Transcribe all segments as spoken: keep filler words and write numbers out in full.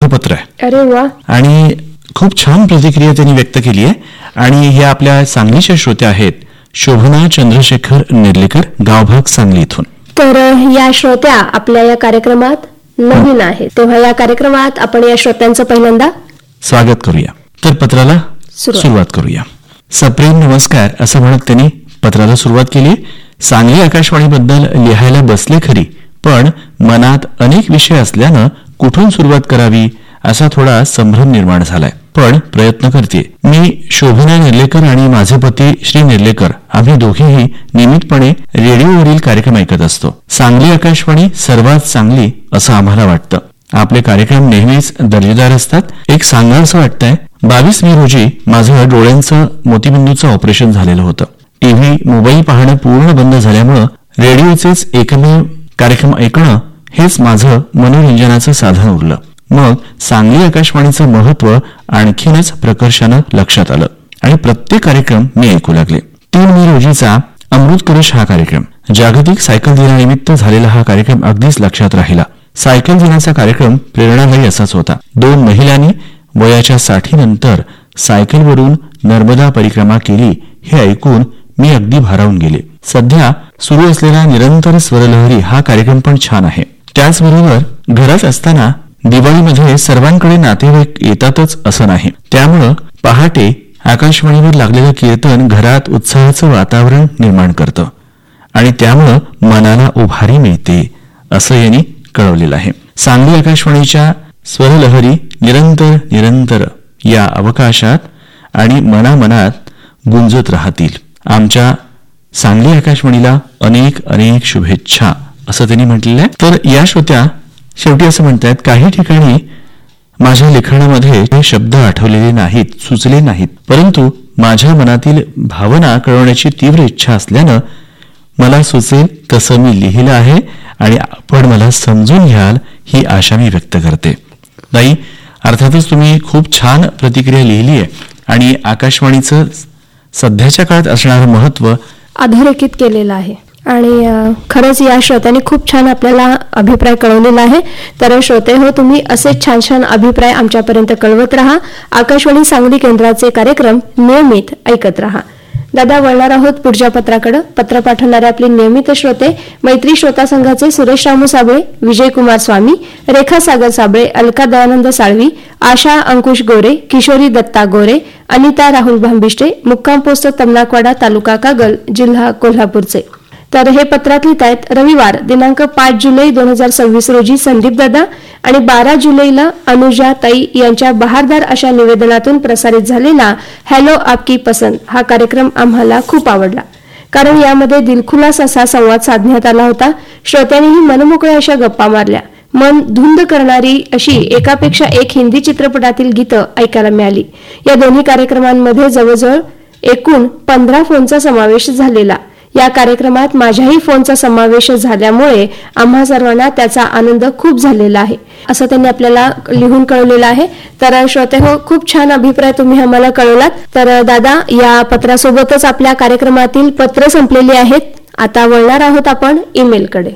पत्र आहे. अरे वा. आणि खूप छान प्रतिक्रिया त्यांनी व्यक्त केली आहे. आणि हे आपल्या सांगलीच्या श्रोत्या आहेत शोभना चंद्रशेखर नेर्लेकर, गावभाग सांगली इथून. तर या श्रोत्या आपल्या या कार्यक्रमात नवीन आहेत, तेव्हा या कार्यक्रमात आपण या श्रोत्यांचं पहिल्यांदा स्वागत करूया. तर पत्राला सुरुवात करूया. सप्रेम नमस्कार असं म्हणत त्यांनी पत्राला सुरुवात केली. सांगली आकाशवाणीबद्दल लिहायला बसले खरी, पण मनात अनेक विषय असल्यानं कुठून सुरुवात करावी असा थोडा संभ्रम निर्माण झालाय, पण प्रयत्न करते. मी शोभना नेर्लेकर आणि माझे पती श्री नेर्लेकर आम्ही दोघेही नियमितपणे रेडिओवरील कार्यक्रम ऐकत असतो. सांगली आकाशवाणी सर्वात चांगली असं आम्हाला वाटतं. आपले कार्यक्रम नेहमीच दर्जेदार असतात. एक सांगावंसं वाटतंय, बावीस मे रोजी माझं डोळ्यांचं मोतीबिंदूचं ऑपरेशन झालेलं होतं. टीव्ही मोबाईल पाहणं पूर्ण बंद झाल्यामुळं रेडिओचेच एकमेव कार्यक्रम ऐकणं हेच माझं मनोरंजनाचं साधन उरलं. मग सांगली आकाशवाणीचं महत्व आणखीनच प्रकर्षानं लक्षात आलं आणि प्रत्येक कार्यक्रम मी ऐकू लागले. तीन मे रोजीचा अमृत कलश हा कार्यक्रम, जागतिक सायकल दिनानिमित्त झालेला हा कार्यक्रम अगदीच लक्षात राहिला. सायकल दिनाचा कार्यक्रम प्रेरणादायी असाच होता. दोन महिलांनी वयाच्या साठीनंतर सायकलवरून नर्मदा परिक्रमा केली हे ऐकून मी अगदी भारावून गेले. सध्या सुरू असलेला निरंतर स्वरलहरी हा कार्यक्रम पण छान आहे. त्याचबरोबर घरात असताना दिवाळीमध्ये सर्वांकडे नातेवाईक येतातच असं नाही, त्यामुळं पहाटे आकाशवाणीवर लागलेलं कीर्तन घरात उत्साहाचं वातावरण निर्माण करतं आणि त्यामुळं मनाला उभारी मिळते असं यांनी कळवलेलं आहे. सांगली आकाशवाणीच्या स्वरलहरी निरंतर निरंतर या अवकाशात आणि मनामनात गुंजत राहतील. आमच्या सांगली आकाशवाणीला अनेक अनेक शुभेच्छा असं त्यांनी म्हटलेलं आहे. तर या श्रोत्या शेवटी असं म्हणतात, काही ठिकाणी माझ्या लिखाणामध्ये शब्द आठवलेले नाहीत, सुचले नाहीत, परंतु माझ्या मनातील भावना कळवण्याची तीव्र इच्छा असल्यानं मला सुचेल तसं मी लिहिलं आहे आणि आपण मला समजून घ्याल ही आशा मी व्यक्त करते. ताई, अर्थातच तुम्ही खूप छान प्रतिक्रिया लिहिली आहे आणि आकाशवाणीचं सध्याच्या काळात असणारं महत्व अधोरेखित केलेलं आहे आणि खरंच या श्रोत्यांनी खूप छान आपल्याला अभिप्राय कळवलेला आहे. तर श्रोते हो, तुम्ही असे छान छान अभिप्राय आमच्यापर्यंत कळवत राहा. आकाशवाणी सांगली केंद्राचे कार्यक्रम नियमित ऐकत राहा. दादा, वळणार आहोत पुढच्या पत्राकडे. पत्र पाठवणारे आपले नियमित श्रोते मैत्री श्रोता संघाचे सुरेश रामू साबळे, विजयकुमार स्वामी, रेखा सागर साबळे, अलका दयानंद साळवी, आशा अंकुश गोरे, किशोरी दत्ता गोरे, अनिता राहुल भांबिष्टे, मुक्काम पोस्ट तमनाकवाडा, तालुका कागल, जिल्हा कोल्हापूरचे. तर हे पत्रात लिहित आहेत, रविवार दिनांक पाच जुलै दोन हजार सव्वीस रोजी संदीप दादा आणि बारा जुलैला अनुजा ताई यांच्या बहारदार अशा निवेदनातून प्रसारित झालेला हॅलो आपकी पसंद हा कार्यक्रम आम्हाला खूप आवडला, कारण यामध्ये दिलखुलास असा संवाद साधण्यात आला होता. श्रोत्यांनीही मनमोकळ्या अशा गप्पा मारल्या. मन धुंद करणारी अशी एकापेक्षा एक हिंदी चित्रपटातील गीतं ऐकायला मिळाली. या दोन्ही कार्यक्रमांमध्ये जवळजवळ एकूण पंधरा फोनचा समावेश झालेला. या कार्यक्रमात माझ्याही फोनचा समावेश झाल्यामुळे आम्हा सर्वांना त्याचा आनंद खूप झालेला आहे असं त्यांनी आपल्याला लिहून कळवलेलं आहे. तर श्रोते हो, खूप छान अभिप्राय तुम्ही आम्हाला कळवलात. तर दादा, या पत्रासोबतच आपल्या कार्यक्रमातील पत्र संपलेली आहेत. आता वळणार आहोत आपण ईमेल कडे.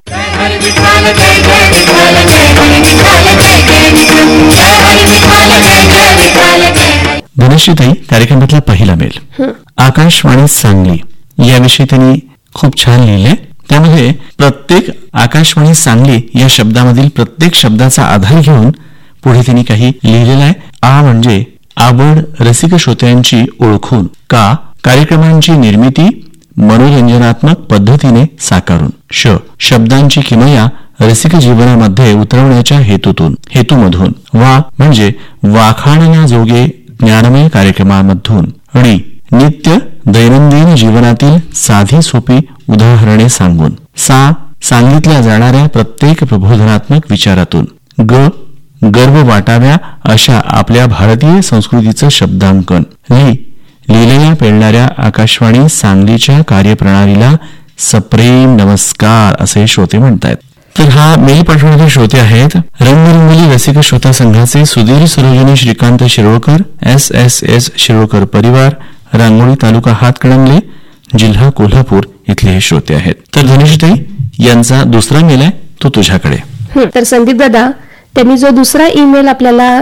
धनश्रीताई, कार्यक्रमातला पहिला मेल आकाशवाणी सांगली याविषयी त्यांनी खूप छान लिहिले. त्यामध्ये प्रत्येक आकाशवाणी सांगली या शब्दामधील प्रत्येक शब्दाचा आधार घेऊन पुढे त्यांनी काही लिहिलेलं आहे. आ म्हणजे आवड रसिक श्रोत्यांची ओळखून, का कार्यक्रमांची निर्मिती मनोरंजनात्मक पद्धतीने साकारून, श शब्दांची किमया रसिक जीवनामध्ये उतरवण्याच्या हेतूतून हेतूमधून, वा म्हणजे वाखाणण्याजोगे ज्ञानमय कार्यक्रमांमधून, णी नित्य दैनंदिन जीवनातील साधी सोपी उदाहरणे सांगून, सा सांगितल्या जाणाऱ्या प्रत्येक प्रबोधनात्मक विचारातून, ग गर्व वाटाव्या अशा आपल्या भारतीय संस्कृतीचं शब्दांकन, ली लिहिलेल्या पेळणाऱ्या आकाशवाणी सांगलीच्या कार्यप्रणालीला सप्रेम नमस्कार असे श्रोते म्हणतात. तर हा मेल पाठवणारे श्रोते आहेत रंगरंगोली रसिक श्रोता संघाचे Sudhir Sarojini Shrikant Shirolkar, S S S Shirolkar परिवार, रांगोळी, तालुका हातकणंगले, जिल्हा कोल्हापूर इथले हे श्रोते आहेत. तर धनुषताई, यांचा दुसरा मेल आहे तो तुझ्याकडे. तर संदीप दादा, त्यांनी जो दुसरा ईमेल आपल्याला